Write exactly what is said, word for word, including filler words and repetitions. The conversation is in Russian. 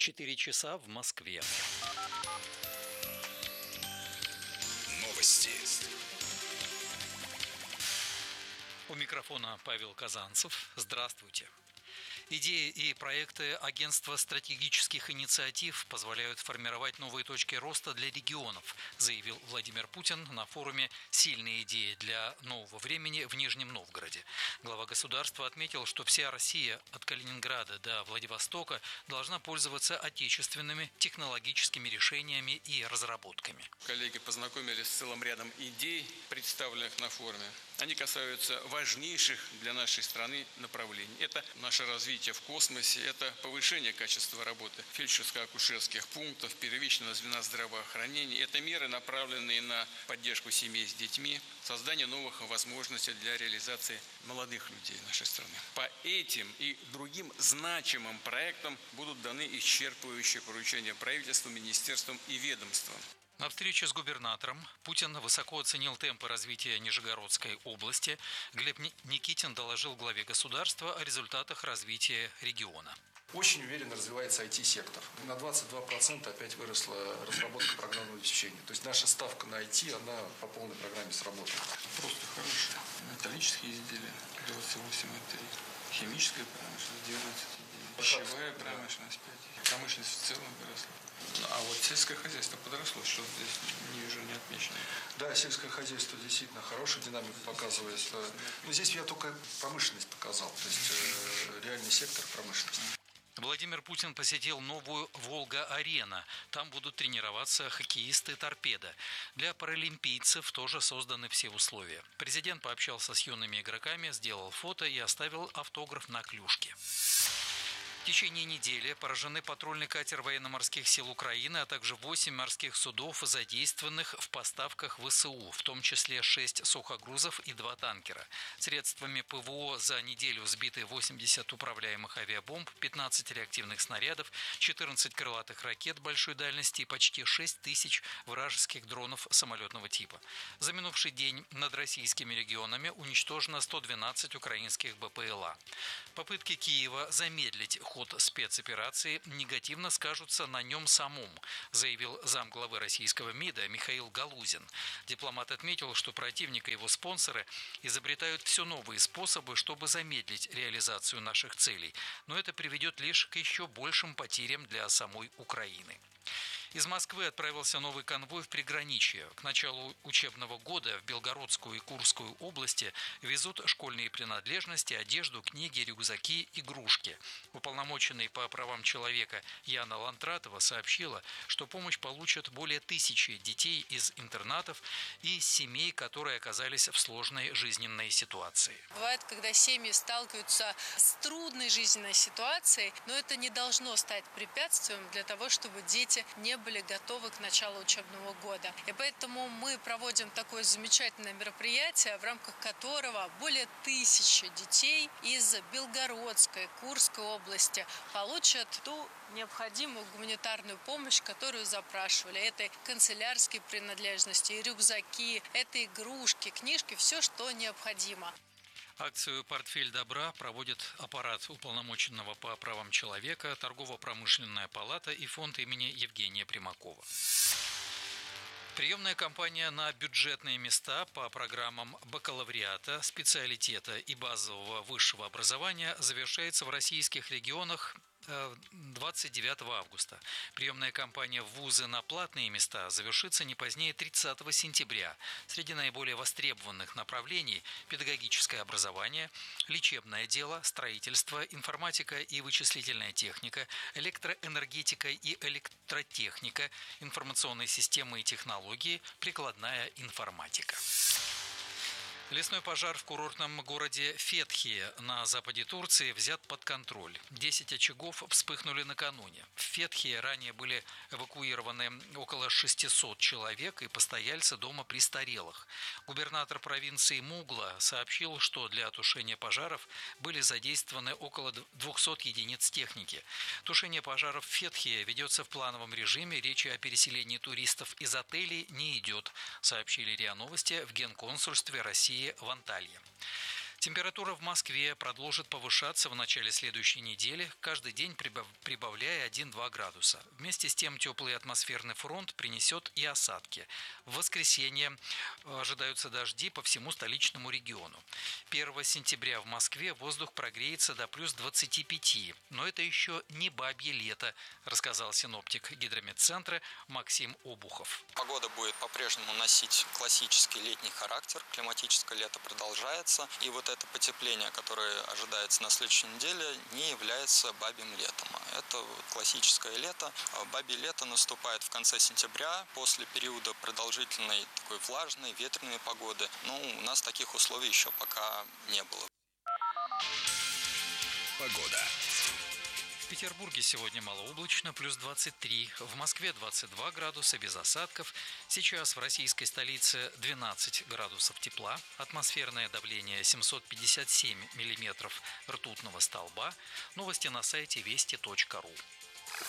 четыре часа в Москве. Новости. У микрофона Павел Казанцев. Здравствуйте. Идеи и проекты Агентства стратегических инициатив позволяют формировать новые точки роста для регионов, заявил Владимир Путин на форуме «Сильные идеи для нового времени» в Нижнем Новгороде. Глава государства отметил, что вся Россия от Калининграда до Владивостока должна пользоваться отечественными технологическими решениями и разработками. Коллеги познакомились с целым рядом идей, представленных на форуме. Они касаются важнейших для нашей страны направлений. Это наше развитие в космосе, это повышение качества работы фельдшерско-акушерских пунктов, первичного звена здравоохранения. Это меры, направленные на поддержку семей с детьми, создание новых возможностей для реализации молодых людей нашей страны. По этим и другим значимым проектам будут даны исчерпывающие поручения правительству, министерствам и ведомствам. На встрече с губернатором Путин высоко оценил темпы развития Нижегородской области. Глеб Никитин доложил главе государства о результатах развития региона. Очень уверенно развивается ай ти-сектор. На двадцать два процента опять выросла разработка программного обеспечения. То есть наша ставка на ай ти, она по полной программе сработала. Просто хорошие. Металлические изделия двадцать восемь и три. Химическая промышленность девятнадцать и девять. Пищевая промышленность пять. Промышленность в целом выросла. А вот сельское хозяйство подросло, что здесь не вижу, не отмечено. Да, сельское хозяйство действительно хорошую динамику показывает. Но здесь я только промышленность показал, то есть э, реальный сектор промышленности. Владимир Путин посетил новую «Волга-арена». Там будут тренироваться хоккеисты «Торпедо». Для паралимпийцев тоже созданы все условия. Президент пообщался с юными игроками, сделал фото и оставил автограф на клюшке. В течение недели поражены патрульный катер военно-морских сил Украины, а также восемь морских судов, задействованных в поставках ВСУ, в том числе шесть сухогрузов и два танкера. Средствами ПВО за неделю сбиты восемьдесят управляемых авиабомб, пятнадцать реактивных снарядов, четырнадцать крылатых ракет большой дальности и почти шесть тысяч вражеских дронов самолетного типа. За минувший день над российскими регионами уничтожено сто двенадцать украинских БПЛА. Попытки Киева замедлить ход спецоперации негативно скажутся на нем самом, заявил замглавы российского МИДа Михаил Галузин. Дипломат отметил, что противник и его спонсоры изобретают все новые способы, чтобы замедлить реализацию наших целей, но это приведет лишь к еще большим потерям для самой Украины. Из Москвы отправился новый конвой в приграничье. К началу учебного года в Белгородскую и Курскую области везут школьные принадлежности, одежду, книги, рюкзаки, игрушки. Уполномоченный по правам человека Яна Лантратова сообщила, что помощь получат более тысячи детей из интернатов и из семей, которые оказались в сложной жизненной ситуации. Бывает, когда семьи сталкиваются с трудной жизненной ситуацией, но это не должно стать препятствием для того, чтобы дети не были готовы к началу учебного года. И поэтому мы проводим такое замечательное мероприятие, в рамках которого более тысячи детей из Белгородской, Курской области получат ту необходимую гуманитарную помощь, которую запрашивали. Это канцелярские принадлежности, рюкзаки, это игрушки, книжки, все, что необходимо. Акцию «Портфель добра» проводит аппарат уполномоченного по правам человека, торгово-промышленная палата и фонд имени Евгения Примакова. Приемная кампания на бюджетные места по программам бакалавриата, специалитета и базового высшего образования завершается в российских регионах двадцать девятого августа. Приемная кампания в вузы на платные места завершится не позднее тридцатого сентября. Среди наиболее востребованных направлений – педагогическое образование, лечебное дело, строительство, информатика и вычислительная техника, электроэнергетика и электротехника, информационные системы и технологии, прикладная информатика. Лесной пожар в курортном городе Фетхи на западе Турции взят под контроль. Десять очагов вспыхнули накануне. В Фетхи ранее были эвакуированы около шестисот человек и постояльцы дома престарелых. Губернатор провинции Мугла сообщил, что для тушения пожаров были задействованы около двухсот единиц техники. Тушение пожаров в Фетхи ведется в плановом режиме. Речи о переселении туристов из отелей не идет, сообщили РИА Новости в Генконсульстве России в Анталье. Температура в Москве продолжит повышаться в начале следующей недели, каждый день прибавляя один-два градуса. Вместе с тем теплый атмосферный фронт принесет и осадки. В воскресенье ожидаются дожди по всему столичному региону. первого сентября в Москве воздух прогреется до плюс двадцати пяти, но это еще не бабье лето, рассказал синоптик гидрометцентра Максим Обухов. Погода будет по-прежнему носить классический летний характер, климатическое лето продолжается, и вот это потепление, которое ожидается на следующей неделе, не является бабьим летом. Это классическое лето. Бабье лето наступает в конце сентября, после периода продолжительной такой влажной, ветреной погоды. Но у нас таких условий еще пока не было. Погода. В Петербурге сегодня малооблачно, плюс двадцать три. В Москве двадцать два градуса, без осадков. Сейчас в российской столице двенадцать градусов тепла. Атмосферное давление семьсот пятьдесят семь миллиметров ртутного столба. Новости на сайте вести точка ру.